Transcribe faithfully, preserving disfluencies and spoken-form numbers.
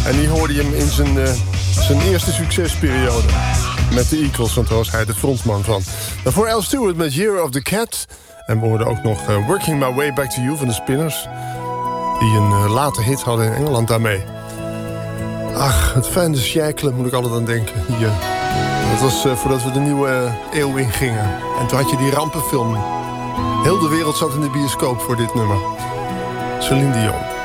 En die hoorde je hem in zijn, uh, zijn eerste succesperiode. Met de Eagles, want daar was hij de frontman van. Daarvoor Al Stewart met Year of the Cat. En we hoorden ook nog uh, Working My Way Back to You van de Spinners. Die een uh, late hit hadden in Engeland daarmee. Ach, het fijne sjijkelen moet ik altijd aan denken. Hier. Dat was uh, voordat we de nieuwe uh, eeuw ingingen. En toen had je die rampenfilm. Heel de wereld zat in de bioscoop voor dit nummer. Celine Dion.